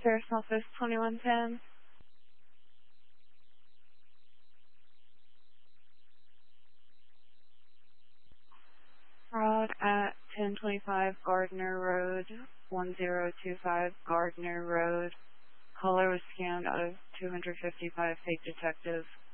Sheriff's Office 2110. Fraud at 1025 Gardner Road, 1025 Gardner Road. Caller was scammed out of 255 fake detectives.